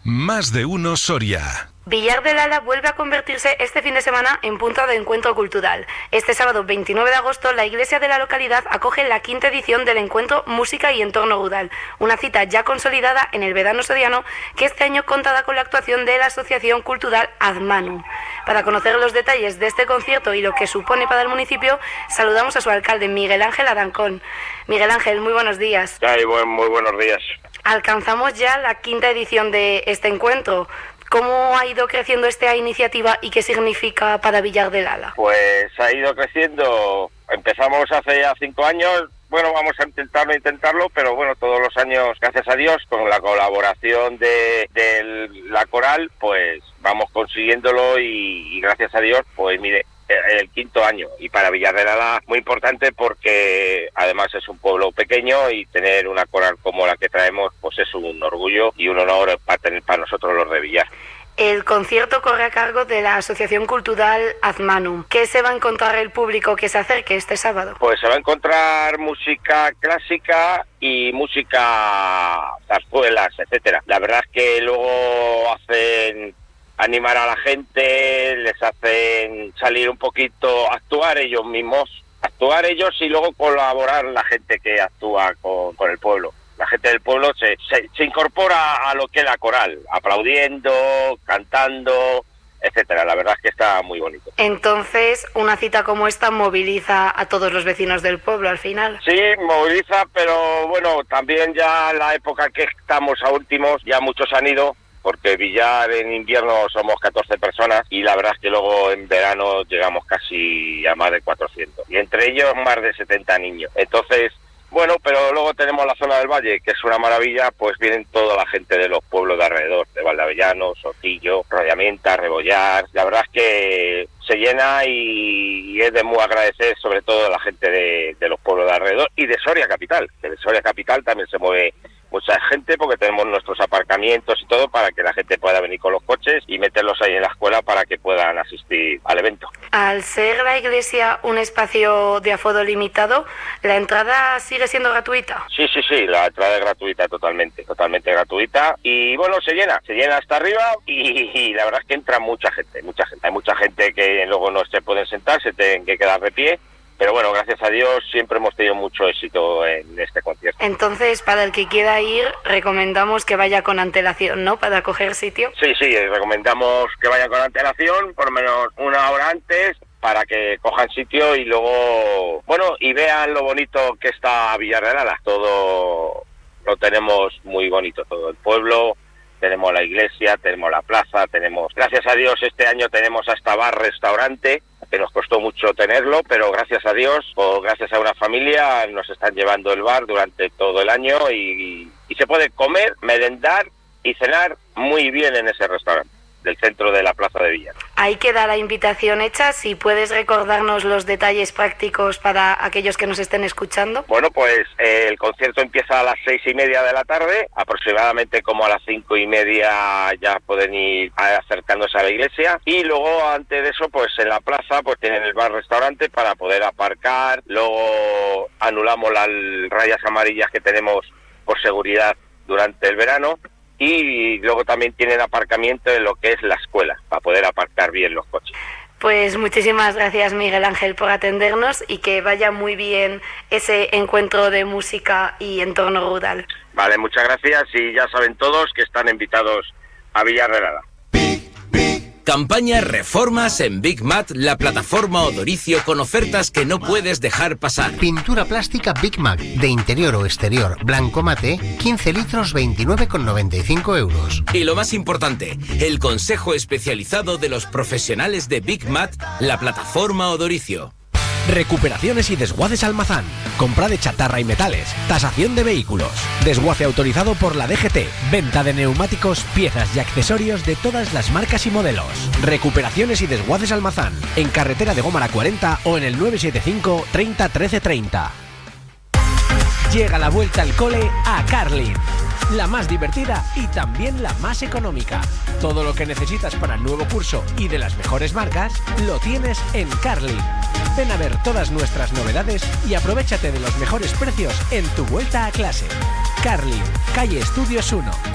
Más de uno Soria. Villar del Ala vuelve a convertirse este fin de semana en punto de encuentro cultural. Este sábado 29 de agosto, la iglesia de la localidad acoge la 5ª edición del encuentro Música y Entorno Rural, una cita ya consolidada en el verano soriano que este año contará con la actuación de la Asociación Cultural Azmanu. Para conocer los detalles de este concierto y lo que supone para el municipio, saludamos a su alcalde, Miguel Ángel Arancón. Miguel Ángel, muy buenos días. Muy buenos días. Alcanzamos ya la 5ª edición de este encuentro. ¿Cómo ha ido creciendo esta iniciativa y qué significa para Villar del Ala? Pues ha ido creciendo. Empezamos hace ya 5 años. Bueno, vamos a intentarlo, pero bueno, todos los años, gracias a Dios, con la colaboración de la coral, pues vamos consiguiéndolo y gracias a Dios, pues mire, el 5º año. Y para Villar del Ala muy importante porque además es un pueblo pequeño y tener una coral como la que traemos pues es un orgullo y un honor para nosotros los de Villar. El concierto corre a cargo de la Asociación Cultural Azmanu. ¿Qué se va a encontrar el público que se acerque este sábado? Pues se va a encontrar música clásica y música zarzuelas, etcétera. La verdad es que luego hacen animar a la gente, les hacen salir un poquito, actuar ellos y luego colaborar la gente que actúa con el pueblo. La gente del pueblo se incorpora a lo que es la coral, aplaudiendo, cantando, etcétera. La verdad es que está muy bonito. Entonces, una cita como esta moviliza a todos los vecinos del pueblo al final. Sí, moviliza, pero bueno, también ya la época que estamos a últimos, ya muchos han ido, porque Villar en invierno somos 14 personas y la verdad es que luego en verano llegamos casi a más de 400. Y entre ellos más de 70 niños. Entonces, bueno, pero luego tenemos la zona del Valle, que es una maravilla, pues vienen toda la gente de los pueblos de alrededor, de Valdeavellano, Sotillo, Rodeamienta, Rebollar. La verdad es que se llena y es de muy agradecer, sobre todo a la gente de los pueblos de alrededor y de Soria Capital, que de Soria Capital también se mueve mucha gente porque tenemos nuestros aparcamientos y todo para que la gente pueda venir con los coches y meterlos ahí en la escuela para que puedan asistir al evento. Al ser la iglesia un espacio de aforo limitado, ¿la entrada sigue siendo gratuita? Sí, la entrada es gratuita, totalmente gratuita y bueno, se llena hasta arriba y la verdad es que entra mucha gente. Hay mucha gente que luego no se pueden sentar, se tienen que quedar de pie. Pero bueno, gracias a Dios siempre hemos tenido mucho éxito en este concierto. Entonces, para el que quiera ir, recomendamos que vaya con antelación, ¿no? Para coger sitio. Sí, recomendamos que vayan con antelación, por lo menos una hora antes, para que cojan sitio y luego, bueno, y vean lo bonito que está Villar del Ala. Todo lo tenemos muy bonito, todo el pueblo. Tenemos la iglesia, tenemos la plaza, gracias a Dios este año tenemos hasta bar-restaurante, que nos costó mucho tenerlo, pero gracias a Dios, o gracias a una familia, nos están llevando el bar durante todo el año y se puede comer, merendar y cenar muy bien en ese restaurante del centro de la plaza de Villar. Ahí queda la invitación hecha. Si puedes recordarnos los detalles prácticos para aquellos que nos estén escuchando. Bueno, pues el concierto empieza a las 6:30 de la tarde, aproximadamente como a las 5:30 ya pueden ir acercándose a la iglesia y luego antes de eso pues en la plaza pues tienen el bar-restaurante para poder aparcar, luego anulamos las rayas amarillas que tenemos por seguridad durante el verano. Y luego también tienen aparcamiento en lo que es la escuela, para poder aparcar bien los coches. Pues muchísimas gracias, Miguel Ángel, por atendernos y que vaya muy bien ese encuentro de música y entorno rural. Vale, muchas gracias y ya saben todos que están invitados a Villar del Ala. Campaña Reformas en Big Mat, la plataforma Odoricio con ofertas que no puedes dejar pasar. Pintura plástica Big Mat, de interior o exterior, blanco mate, 15 litros, 29,95 euros. Y lo más importante, el consejo especializado de los profesionales de Big Mat, la plataforma Odoricio. Recuperaciones y desguaces Almazán. Compra de chatarra y metales. Tasación de vehículos. Desguace autorizado por la DGT. Venta de neumáticos, piezas y accesorios de todas las marcas y modelos. Recuperaciones y desguaces Almazán. En carretera de Gómara 40 o en el 975 30 13 30. Llega la vuelta al cole a Carlin. La más divertida y también la más económica. Todo lo que necesitas para el nuevo curso y de las mejores marcas lo tienes en Carlin. Ven a ver todas nuestras novedades y aprovéchate de los mejores precios en tu vuelta a clase. Carlin, calle Estudios 1,